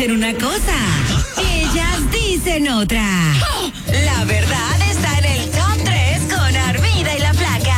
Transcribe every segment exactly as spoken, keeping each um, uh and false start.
dicen una cosa, ellas dicen otra. La verdad está en el top tres con Armida y la Flaca.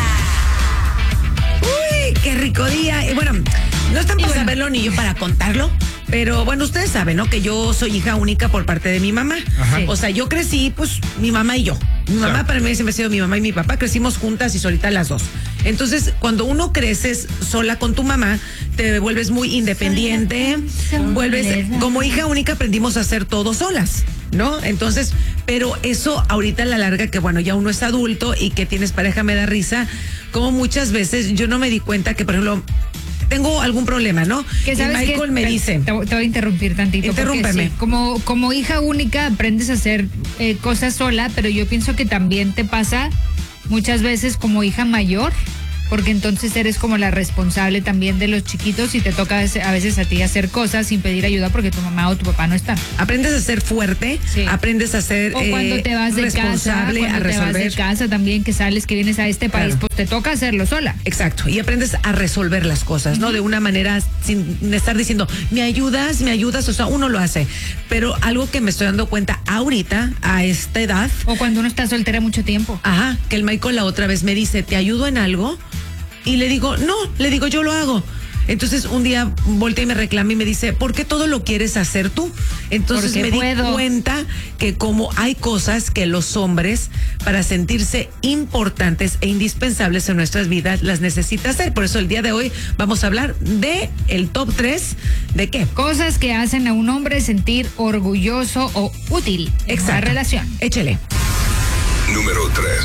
Uy, qué rico día. Y bueno, no están para saberlo ni yo para contarlo. Pero bueno, ustedes saben, ¿no? Que yo soy hija única por parte de mi mamá. Ajá. O sea, yo crecí, pues, mi mamá y yo. Mi mamá, claro, para mí siempre ha sido mi mamá y mi papá. Crecimos juntas y solitas las dos. Entonces, cuando uno creces sola con tu mamá, te vuelves muy independiente. Vuelves, como hija única aprendimos a hacer todo solas, ¿no? Entonces, pero eso ahorita a la larga, que bueno, ya uno es adulto y que tienes pareja, me da risa. Como muchas veces yo no me di cuenta que, por ejemplo, tengo algún problema, ¿no? Que sabes y Michael que, me te, dice... Te, te voy a interrumpir tantito. Interrúmpeme. Sí, como, como hija única aprendes a hacer eh, cosas sola, pero yo pienso que también te pasa muchas veces como hija mayor, porque entonces eres como la responsable también de los chiquitos y te toca a veces a ti hacer cosas sin pedir ayuda porque tu mamá o tu papá no están. Aprendes a ser fuerte, sí, aprendes a ser o cuando eh, te vas de responsable, casa, cuando a resolver. te vas de casa también, que sales, que vienes a este país, claro, pues te toca hacerlo sola. Exacto, y aprendes a resolver las cosas, ¿no? Uh-huh. De una manera sin estar diciendo, me ayudas, me ayudas, o sea, uno lo hace. Pero algo que me estoy dando cuenta ahorita, a esta edad. O cuando uno está soltera mucho tiempo. Ajá, que el Michael la otra vez me dice, ¿te ayudo en algo? Y le digo, no, le digo, yo lo hago. Entonces un día voltea y me reclama y me dice, ¿por qué todo lo quieres hacer tú? Entonces Porque me puedo. di cuenta que como hay cosas que los hombres, para sentirse importantes e indispensables en nuestras vidas, las necesita hacer. Por eso el día de hoy vamos a hablar de el top tres de qué. Cosas que hacen a un hombre sentir orgulloso o útil en una relación. Échele. Número tres.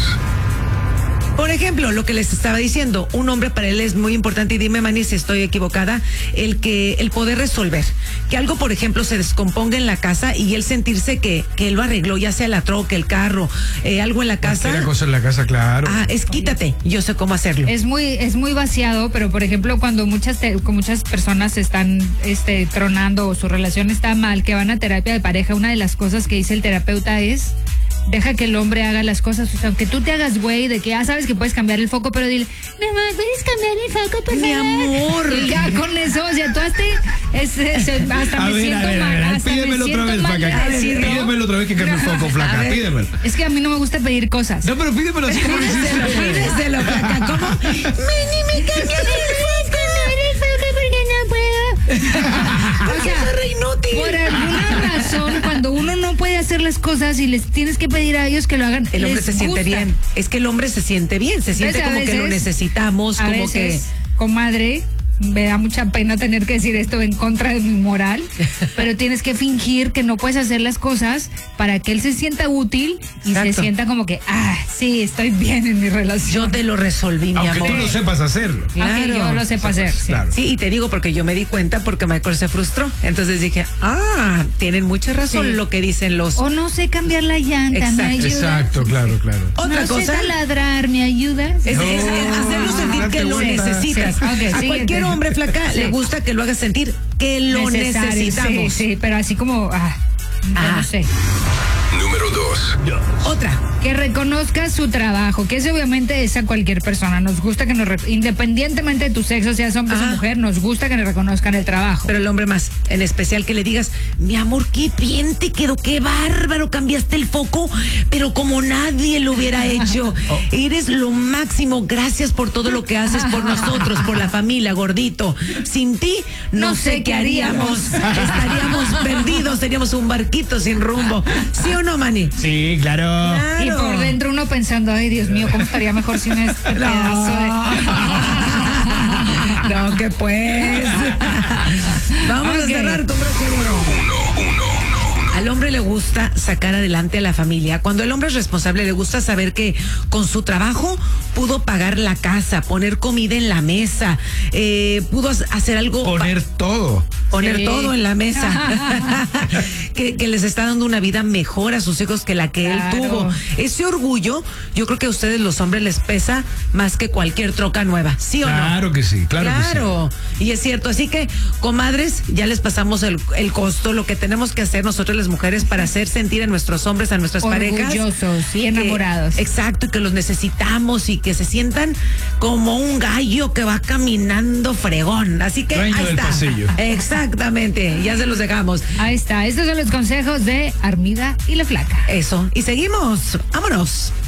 Por ejemplo, lo que les estaba diciendo, un hombre para él es muy importante, y dime, Manny, si estoy equivocada, el que el poder resolver. Que algo, por ejemplo, se descomponga en la casa y él sentirse que, que él lo arregló, ya sea la troca, el carro, eh, algo en la casa. Cualquier cosa en la casa, claro. Ah, es quítate, yo sé cómo hacerlo. Es muy, es muy vaciado, pero por ejemplo, cuando muchas, te, con muchas personas están este, tronando o su relación está mal, que van a terapia de pareja, una de las cosas que dice el terapeuta es: deja que el hombre haga las cosas, o sea, aunque tú te hagas güey de que ya sabes que puedes cambiar el foco, pero dile, mi amor, ¿puedes cambiar el foco, por mi favor? amor. Y ya con eso, o sea, tú hasta, es, es, hasta a me ver, siento a ver, mal, a ver, hasta pídemelo me otra siento vez, mal flaca. de decirlo. Pídemelo otra vez que cambie el foco, flaca, pídemelo. Es que a mí no me gusta pedir cosas. No, pero pídemelo así como lo hiciste. Pídeselo, flaca, ¿cómo? Mini, me cambió el foco. O sea, por alguna razón, cuando uno no puede hacer las cosas y les tienes que pedir a ellos que lo hagan, el hombre les se siente gusta. bien. Es que el hombre se siente bien, se siente Entonces, como veces, que lo necesitamos, a como veces, que... comadre, me da mucha pena tener que decir esto en contra de mi moral, pero tienes que fingir que no puedes hacer las cosas para que él se sienta útil y Exacto. se sienta como que, ah, sí, estoy bien en mi relación. Yo te lo resolví, mi Aunque amor. tú no sepas hacerlo. Claro. Aunque yo lo sepa hacer. Sí. Claro. Sí, y te digo porque yo me di cuenta porque Michael se frustró. Entonces dije, ah, tienen mucha razón Sí. lo que dicen los... O no sé cambiar la llanta, Exacto. ¿me ayudas? Exacto, claro, claro. Otra no cosa... sé taladrar, ¿me ayudas? Es, No, es- es hacerlo sentir date que lo vuelta. necesitas. Sí, ok, a siguiente. cualquier hombre, flaca, Sí. le gusta que lo hagas sentir que lo Necesario, necesitamos. Sí, sí, pero así como, ah, yo Ah. no sé. Número dos. Otra. Que reconozca su trabajo, que eso obviamente es a cualquier persona. Nos gusta que nos, re- independientemente de tu sexo, seas hombre Ajá. o mujer, nos gusta que nos reconozcan el trabajo. Pero el hombre más, en especial que le digas, mi amor, qué bien te quedó, qué bárbaro, cambiaste el foco, pero como nadie lo hubiera hecho. Oh. Eres lo máximo, gracias por todo lo que haces por nosotros, por la familia, gordito. Sin ti, no, No sé, sé qué haríamos. Estaríamos perdidos, seríamos un barquito sin rumbo. ¿Sí o no, Manny? Sí, claro. Y por dentro uno pensando, ay, Dios mío, ¿cómo estaría mejor sin este pedazo de... No, que pues. Vamos Ok. a cerrar con broche de oro. Uno, uno, uno. Al hombre le gusta sacar adelante a la familia. Cuando el hombre es responsable, le gusta saber que con su trabajo pudo pagar la casa, poner comida en la mesa, eh, pudo hacer algo. Poner todo. Poner Sí. todo en la mesa. que, que les está dando una vida mejor a sus hijos que la que Claro. él tuvo. Ese orgullo, yo creo que a ustedes los hombres les pesa más que cualquier troca nueva. ¿Sí o no? Claro que sí, claro, Claro, y es cierto. Así que, comadres, ya les pasamos el, el costo, lo que tenemos que hacer nosotros las mujeres para hacer sentir a nuestros hombres, a nuestras parejas. Orgullosos y que- enamorados. Exacto, y que los necesitamos y que se sientan como un gallo que va caminando fregón. Así que Dueño ahí del está. pasillo. Exacto. Exactamente, ya se los dejamos. Ahí está, estos son los consejos de Armida y la Flaca. Eso, y seguimos. Vámonos.